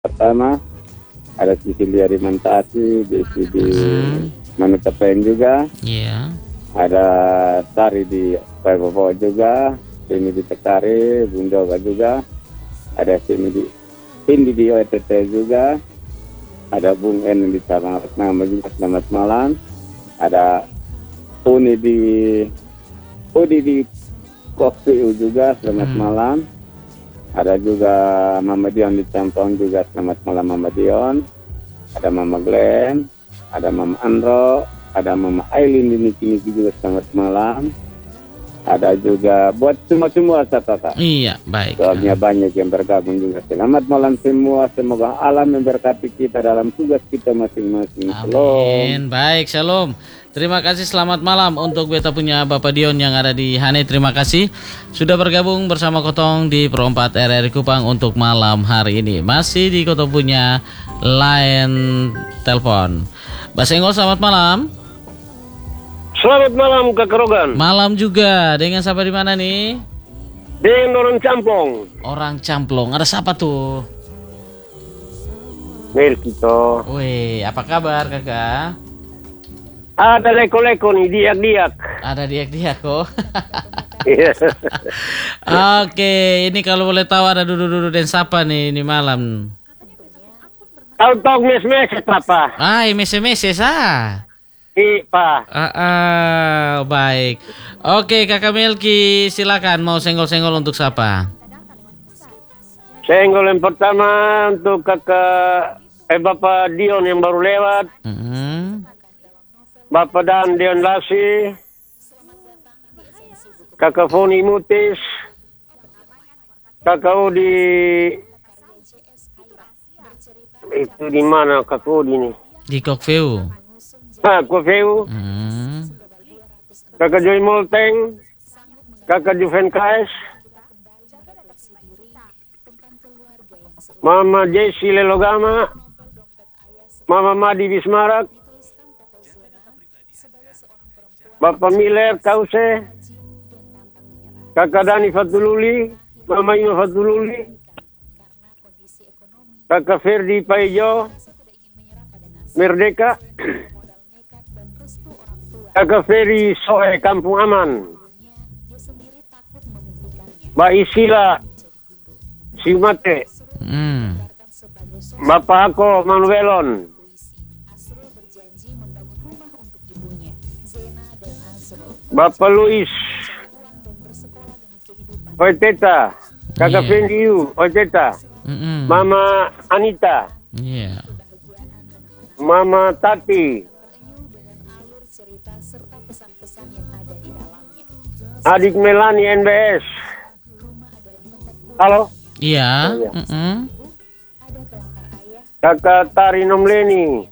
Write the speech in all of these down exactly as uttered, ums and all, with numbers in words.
pertama, ada Sicilia di Mantasi, di di Manutapen juga. Iya. Ada Sari di Payapopo juga, sini di Tekari, Bundoga juga. Ada sini di Indi di O T T juga. Ada Bung En di Sabang Nama juga, selamat malam. Ada Uni di Udi di Kopi juga, selamat hmm. malam. Ada juga Mama Dion di Campong juga, selamat malam Mama Dion. Ada Mama Glenn, ada Mama Andro, ada Mama Aileen di Niki-Niki juga, selamat malam. Ada juga buat semua-semua kakak. Iya, baik. Soalnya banyak yang bergabung juga. Selamat malam semua, semoga alam memberkati kita dalam tugas kita masing-masing. Amin. Baik, shalom. Terima kasih, selamat malam untuk beta punya Bapak Dion yang ada di Hane. Terima kasih sudah bergabung bersama Kotong di Pro empat R R I Kupang untuk malam hari ini. Masih di Kotong punya line telepon. Basenggol, selamat malam. Selamat malam Kak Rogan. Malam juga. Dengan siapa di mana nih? Dengan orang Campong. Orang Camplong. Ada siapa tuh? Melkito. Wih, apa kabar kakak? Ada leko-leko nih, diak-diak. Ada diak-diak kok. Iya. Oke, ini kalau boleh tahu ada Dudu-Dudu dan siapa nih ini malam? Tahu-tahu mes-mes apa? Ah, mes-mes ah. Iya, Pak. Ah, ah, baik. Oke, Kakak Melki, silakan mau senggol-senggol untuk siapa? Senggol yang pertama untuk Kakak eh Bapak Dion yang baru lewat. Mm-hmm. Bapak Dan Dion Lasi, Kakak Foni Mutis, Kakak Udi, itu di mana Kakak Udi nih? Di Kokveu. Ah, Kokveu. Mm. Kakak Joy Molteng, Kakak Juven K S, Mama Jessie Lelogama, Mama Madi Bismarak, Bapak Miller Kause, Kakak Dani Fatululi, Mama Ima Fatululi, Kakak Ferdi Paijo, Merdeka, Kakak Ferry Soe Kampung Aman, Mbak Isila Siumate, Mm. Bapak Ako Manuelon, Bapak Luis, Oi Teta, Kakak Yeah. Fendi Yu, Oi Teta, Mm-mm. Mama Anita, Iya. Mama Tati, Adik Melani N B S. Halo, Iya. Iya. Mm-mm. Kakak Tari Nomleni,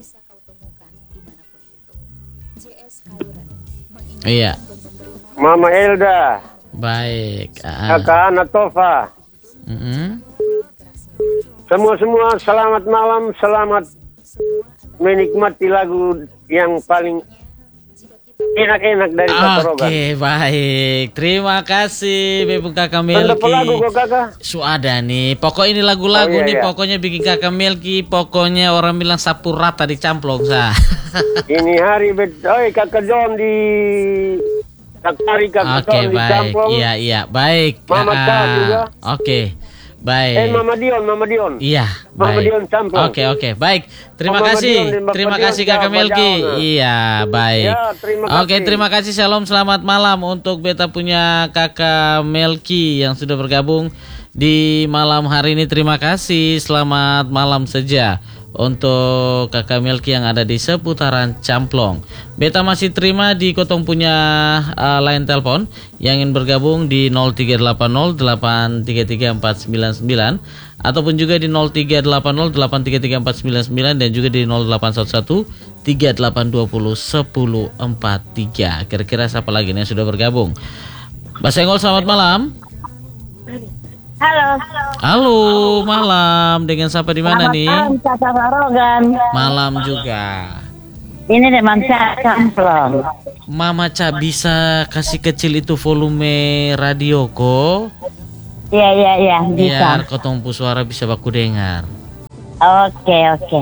Iya. Mama Elda, Baik. Ah. Kakak Ana Tova. Mm-mm. Semua-semua selamat malam, selamat menikmati lagu yang paling enak-enak dari Kak Rogan. Oke, baik. Terima kasih Bebung Kakak Ada Melki. lagu kok Kakak? Suada nih. Pokok ini lagu-lagu Oh, iya, nih, iya. pokoknya bikin Kakak Melki, pokoknya orang bilang sapu rata di camplong sah. Ini hari bet, oi Kakak John di Takari, Kakak Oke, John di baik. Campong. Iya, iya, baik. Mama Ah, Cha juga. Oke. Baik. Eh Mama Dion, Mama Dion. Iya, Mama baik. Dion Campong. Oke, oke, baik. Terima Mama kasih. Dion dan Bapak Terima Dion, kasih Jawa, Kakak Melki. Jawa. Iya, baik. Ya, terima Oke, kasih. terima kasih. Shalom, selamat malam untuk beta punya Kakak Melki yang sudah bergabung di malam hari ini. Terima kasih. Selamat malam saja untuk Kakak Melki yang ada di seputaran Camplong. Beta masih terima di Kotong punya uh, line telepon yang ingin bergabung di nol tiga delapan nol delapan tiga tiga empat sembilan sembilan ataupun juga di nol tiga delapan nol delapan tiga tiga empat sembilan sembilan dan juga di nol delapan satu satu tiga delapan dua nol satu nol empat tiga. Kira-kira siapa lagi nih yang sudah bergabung? Mbak Senggol, selamat malam. Halo. Halo, malam. Dengan siapa di mana nih? Malam, Kakak Rogan. Malam juga. Ini deh Mamsa Camplong. Mama Ca, bisa kasih kecil itu volume radio kok? Iya, iya, iya, bisa. Biar kotong pu suara bisa baku dengar. Oke, oke.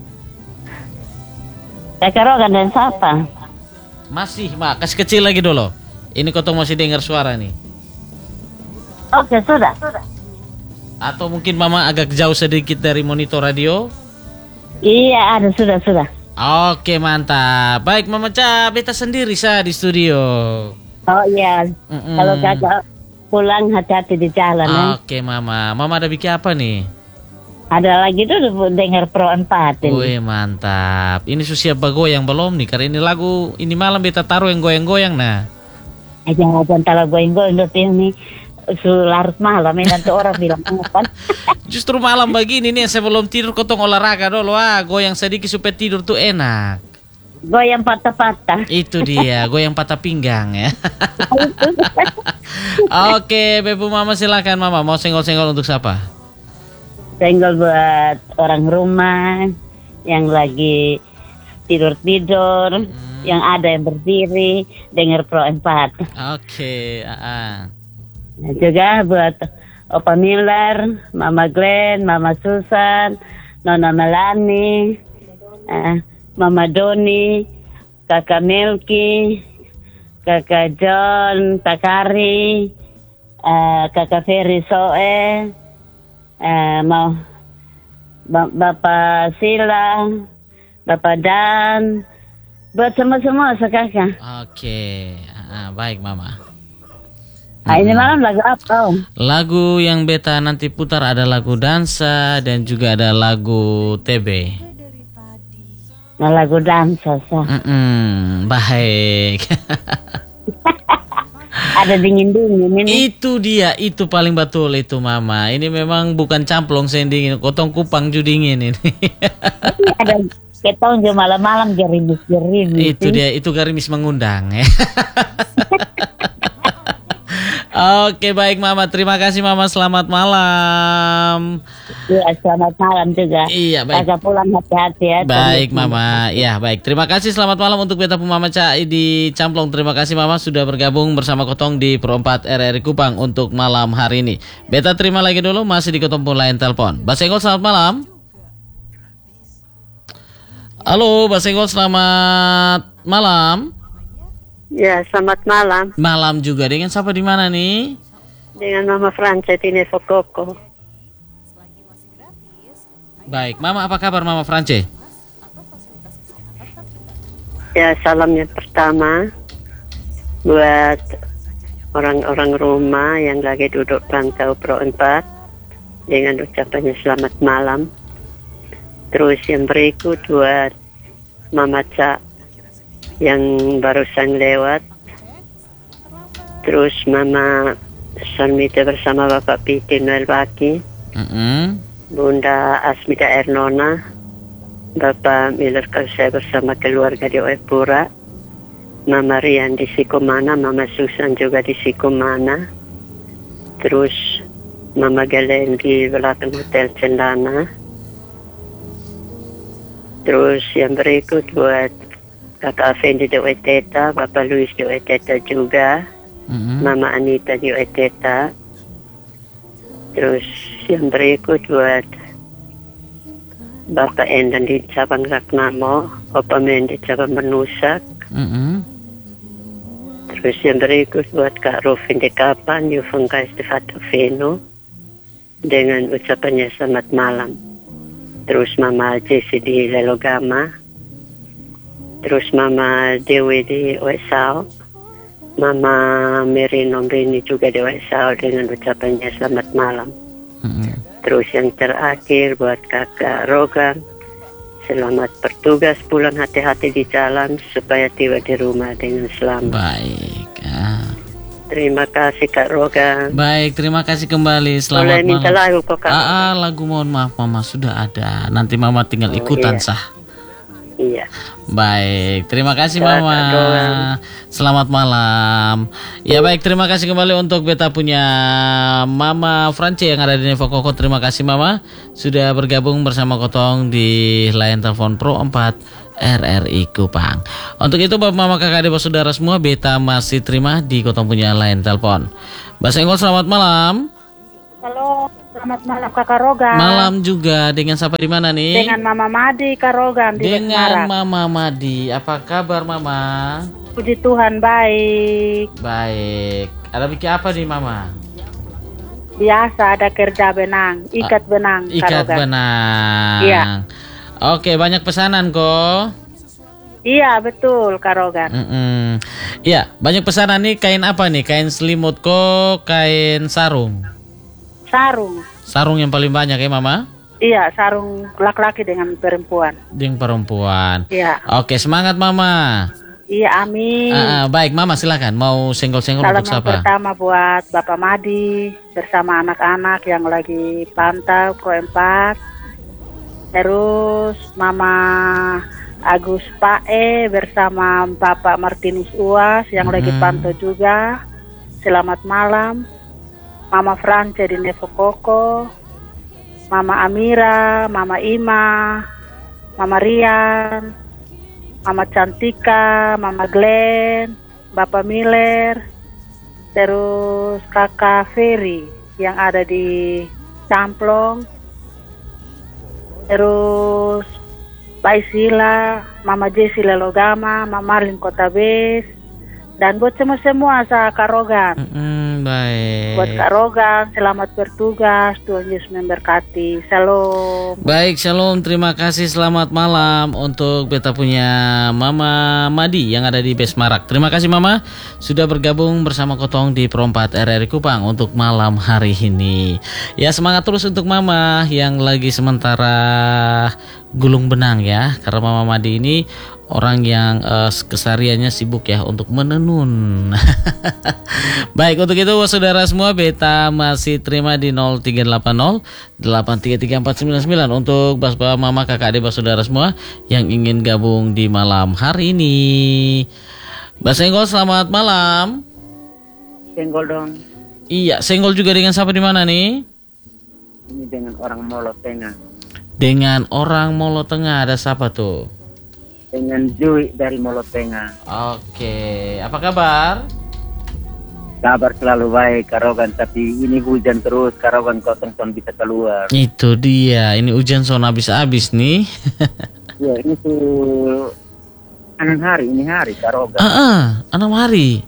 Kakak Rogan dan siapa? Masih, Mak. Kasih kecil lagi dulu. Ini kotong masih dengar suara nih. Oke, sudah. Atau mungkin Mama agak jauh sedikit dari monitor radio? Iya, ada, sudah, sudah. Oke, mantap. Baik, Mama Ca, beta sendiri sah di studio. Oh iya, Mm-mm. kalau kakak pulang hati-hati di jalan ya. Oke, Mama. Mama ada bikin apa nih? Ada lagi tuh dengar Pro empat ini. Wih, mantap. Ini susia bagoyang belum nih? Karena ini lagu ini malam beta taruh yang goyang-goyang nah. Eh, jangan jangan goyang-goyang ini larut malam ya nanti orang bilang apa? Justru malam begini nih sebelum tidur kotong olahraga dulu ah, goyang sedikit supaya tidur tuh enak. Goyang patah-patah. Itu dia, goyang patah pinggang ya. Oke, Bebu Mama silakan Mama, mau senggol-senggol untuk siapa? Senggol buat orang rumah yang lagi tidur-tidur, hmm. yang ada yang berdiri dengar Pro empat. Oke, ah. Nah, juga buat Opa Miller, Mama Glenn, Mama Susan, Nona Melani, uh, Mama Doni, Kakak Melki, Kakak John Takari, uh, Kakak Ferry Soe, uh, mau ba- Bapak Sila, Bapak Dan, buat semua-semua kakak. Oke, ah, baik Mama. Nah, ini malam lagu apa? Lagu yang beta nanti putar ada lagu dansa dan juga ada lagu T B. Nah, lagu dansa sah. Mm-mm, baik. Ada dingin-dingin ini. Itu dia, itu paling betul itu Mama. Ini memang bukan camplong sen dingin, kotong kupang ju dingin ini. Ada ketong jo malam-malam gerimis-gerimis. Itu dia, itu gerimis mengundang ya. Oke baik Mama, terima kasih Mama, selamat malam. Iya, selamat malam juga. Iya baik. Kakak pulang hati-hati ya. Baik Mama, ya baik. Terima kasih, selamat malam untuk beta Mama Cai di Camplong. Terima kasih Mama sudah bergabung bersama Kotong di Pro empat R R I Kupang untuk malam hari ini. Beta terima lagi dulu, masih di Kotong pun lain telepon. Basengol selamat malam. Halo Basengol, selamat malam. Ya, selamat malam. Malam juga. Dengan siapa di mana nih? Dengan Mama France ini Fokoko. Baik, Mama apa kabar Mama France? Ya, salam yang pertama buat orang-orang rumah yang lagi duduk pantau Pro empat dengan ucapannya selamat malam. Terus yang berikut buat Mama Ca yang barusan lewat, terus Mama Sarmita bersama Bapak Piti Noel Baki, mm-hmm. Bunda Asmita Ernona, Bapak Miller Kalsai bersama keluarga di Oepura, Mama Rian di Sikomana, Mama Susan juga di Sikomana, terus Mama Galen di belakang Hotel Cendana, terus yang berikut buat Kakak Afendi di Oeteta, Bapak Luis di Oeteta juga, mm-hmm. Mama Anita di Oeteta. Terus yang berikut buat Bapak Endan di cabang Ragnamo, Opa Men di cabang Menusak. Mm-hmm. Terus yang berikut buat Kak Rufin di Kapan, Yufengkai di Fatofeno, dengan ucapannya selamat malam. Terus Mama Jesse di Lelogama. Terus Mama Dewi di Oesau, Mama Mary Nombrini juga di Oesau dengan ucapannya selamat malam. Mm-hmm. Terus yang terakhir buat Kakak Rogan, selamat bertugas, pulang hati-hati di jalan supaya tiba di rumah dengan selamat. Baik. Ah. Terima kasih Kak Rogan. Baik, terima kasih kembali. Selamat Boleh malam. minta lagu kok Kak? Ah, ah, lagu mohon maaf Mama sudah ada. Nanti Mama tinggal oh, ikutan iya. sah. Iya. Baik, terima kasih Kak, Mama. Kak Selamat malam. Ya baik, terima kasih kembali untuk beta punya Mama France yang ada di Nevokoko. Terima kasih Mama sudah bergabung bersama Kotong di line telepon Pro empat R R I Kupang. Untuk itu Bapak Mama Kakak Adik Saudara semua, beta masih terima di Kotong punya line telepon. Mbak Senggol selamat malam. Halo, Selamat malam Kakak Rogan. Malam juga. Dengan siapa di mana nih? Dengan Mama Madi Kak Rogan di Dengan Besmarak. Mama Madi. Apa kabar Mama? Puji Tuhan baik. Baik. Ada bikin apa nih Mama? Biasa ada kerja benang, ikat benang Kak Ikat Rogan. benang. Iya. Oke, banyak pesanan kok. Iya betul Kak Rogan. Mm-mm. Iya, banyak pesanan nih. Kain apa nih? Kain selimut kok, kain sarung. Sarung. Sarung yang paling banyak ya Mama? Iya, sarung laki-laki dengan perempuan. Dengan perempuan. Iya. Oke, semangat Mama. Iya, amin. Ah, ah, baik Mama, silakan. Mau senggol-senggol Salam untuk yang siapa? pertama buat Bapak Madi bersama anak-anak yang lagi pantau Pro empat. Terus Mama Agus Pae bersama Bapak Martinus Uas yang lagi Hmm. pantau juga. Selamat malam. Mama France di Nevo Koko, Mama Amira, Mama Ima, Mama Rian, Mama Cantika, Mama Glenn, Bapak Miller, terus Kakak Ferry yang ada di Camplong, terus Pak Sila, Mama Jessi Lelogama, Mama Marlin Kota Bes, dan buat semua-semua sa Kak Rogan. Mm, baik. Buat Kak Rogan, selamat bertugas, Tuhan Yesus memberkati. Shalom. Baik, shalom. Terima kasih. Selamat malam untuk beta punya Mama Madi yang ada di Besmarak. Terima kasih Mama sudah bergabung bersama Kotong di Pro empat R R I Kupang untuk malam hari ini. Ya, semangat terus untuk Mama yang lagi sementara gulung benang ya. Karena Mama Madi ini orang yang uh, kesehariannya sibuk ya untuk menenun. Baik, untuk itu saudara semua, beta masih terima di nol tiga delapan nol delapan tiga tiga empat sembilan sembilan untuk Bapak Mama Kakak Adik saudara semua yang ingin gabung di malam hari ini. Mbak Senggol, selamat malam. Senggol dong. Iya, Senggol juga dengan siapa di mana nih? Ini dengan orang Molo Tengah. Dengan orang Molo Tengah, ada siapa tuh? Dengan Jui dari Molo Tengah. Oke, apa kabar? Kabar selalu baik Karogan, tapi ini hujan terus Karogan, kotong ton bisa keluar. Itu dia, ini hujan son habis-habis nih. Ya ini tuh enam hari, ini hari Karogan. Ah, ah, enam hari.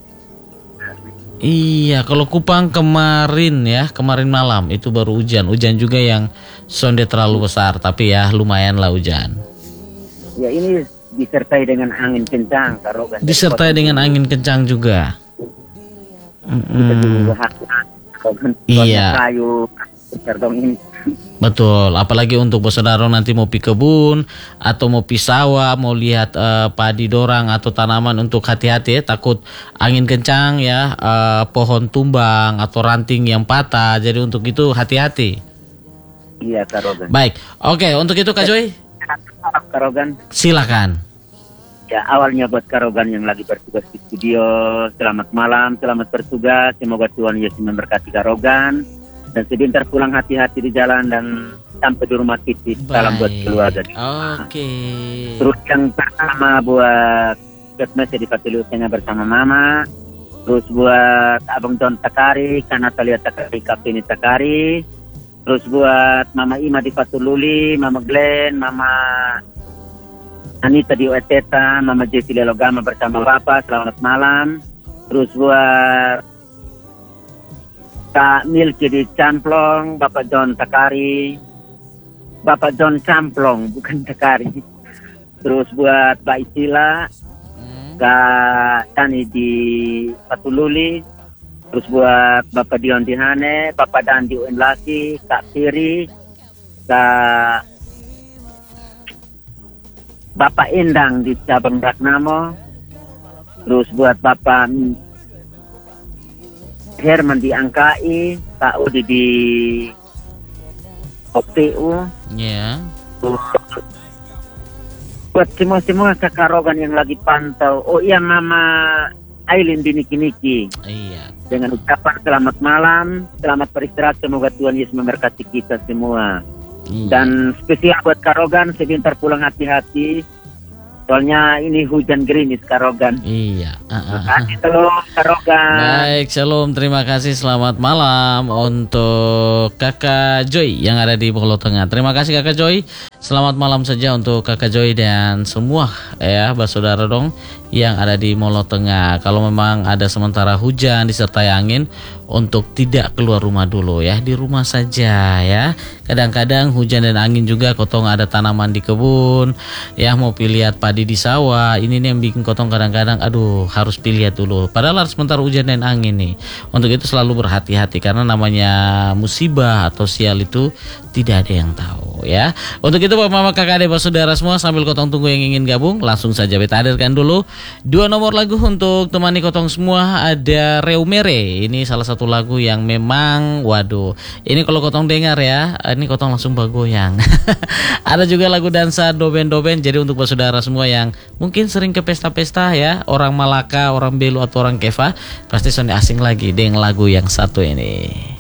Iya, kalau Kupang kemarin ya, kemarin malam itu baru hujan. Hujan juga yang sonde terlalu besar, tapi ya lumayan lah hujan. Ya ini disertai dengan angin kencang Karogan. Disertai dengan angin kencang juga. Kita Mm-mm. juga Karogan. Iya. Kayu Karogan ini. Betul, apalagi untuk saudara nanti mau pi kebun atau mau pi sawah, mau lihat eh, padi dorang atau tanaman, untuk hati-hati ya, takut angin kencang ya, eh, pohon tumbang atau ranting yang patah. Jadi untuk itu hati-hati. Iya Karogan. Baik, oke, untuk itu Kak Joy Karogan. silakan. Ya, awalnya buat Karogan yang lagi bertugas di studio, selamat malam, selamat bertugas. Semoga Tuhan Yesus memberkati Karogan. Dan sebentar pulang hati-hati di jalan dan sampai di rumah titik. Salam buat Baik. keluarga. Oke. Terus yang pertama buat Kesmese di Patiliu Tengah bersama Mama. Terus buat Abang John Takari, karena saya lihat Takari, Kapten Takari. Terus buat Mama Ima di Patululi, Mama Glenn, Mama Anita di Oeteta, Mama Jessi Lelogama bersama Bapak, selamat malam. Terus buat Kak Milky di Camplong, Bapak John Takari, Bapak John Camplong, bukan Takari. Terus buat Pak Isila, Kak Tani di Patululi. Terus buat Bapak Dion di Hane, Bapak Dan di U N Laki, Kak Siri, Kak Bapak Endang di Cabang Ragnamo. Terus buat Bapak Herman di Angkai, Pak Udi di O P U. Ya. Buat semua-semua Kakarogan yang lagi pantau. Oh iya, Mama Aileen di Niki-Niki. Iya. Dengan ucapan selamat malam, selamat beristirahat, semoga Tuhan Yesus memberkati kita semua. Iya. Dan spesial buat Karogan, sebentar pulang hati-hati. Soalnya ini hujan gerimis Karogan. Iya. Uh, uh, Makasih Shalom Karogan. Baik, Shalom. Terima kasih. Selamat malam untuk Kakak Joy yang ada di Molo Tengah. Terima kasih Kakak Joy. Selamat malam saja untuk Kakak Joy dan semua ya saudara dong yang ada di Molo Tengah. Kalau memang ada sementara hujan disertai angin, untuk tidak keluar rumah dulu ya, di rumah saja ya. Kadang-kadang hujan dan angin juga kotong ada tanaman di kebun ya, mau lihat padi di sawah. Ini nih yang bikin kotong kadang-kadang aduh harus dilihat dulu. Padahal harus sebentar hujan dan angin nih. Untuk itu selalu berhati-hati karena namanya musibah atau sial itu tidak ada yang tahu ya. Untuk itu Bapak Mama Kakak Adik Saudara semua, sambil kotong tunggu yang ingin gabung, langsung saja beta hadirkan dulu dua nomor lagu untuk temani kotong semua. Ada Reumere, ini salah satu lagu yang memang waduh, ini kalau kotong dengar ya, ini kotong langsung bergoyang. Ada juga lagu dansa doben-doben. Jadi untuk saudara semua yang mungkin sering ke pesta-pesta ya, orang Malaka, orang Belu atau orang Keva, pasti sonde asing lagi dengan lagu yang satu ini.